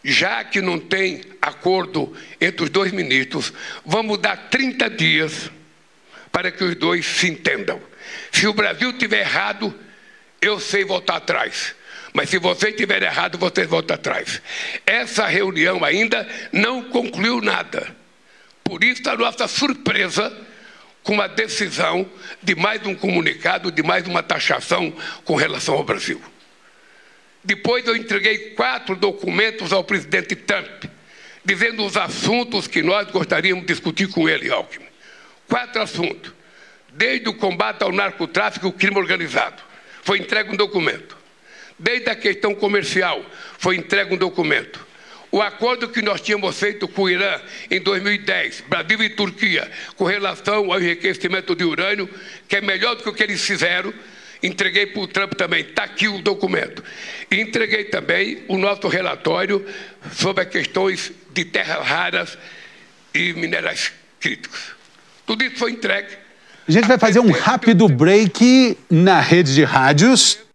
já que não tem acordo entre os dois ministros, vamos dar 30 dias para que os dois se entendam. Se o Brasil estiver errado, eu sei voltar atrás. Mas se você estiver errado, vocês voltam atrás. Essa reunião ainda não concluiu nada. Por isso, a nossa surpresa com a decisão de mais um comunicado, de mais uma taxação com relação ao Brasil. Depois eu entreguei 4 documentos ao presidente Trump, dizendo os assuntos que nós gostaríamos de discutir com ele, Alckmin. 4 assuntos. Desde o combate ao narcotráfico e o crime organizado, foi entregue um documento. Desde a questão comercial, foi entregue um documento. O acordo que nós tínhamos feito com o Irã em 2010, Brasil e Turquia, com relação ao enriquecimento de urânio, que é melhor do que o que eles fizeram, entreguei para o Trump também. Está aqui o documento. E entreguei também o nosso relatório sobre as questões de terras raras e minerais críticos. Tudo isso foi entregue. A gente vai fazer um rápido break na rede de rádios.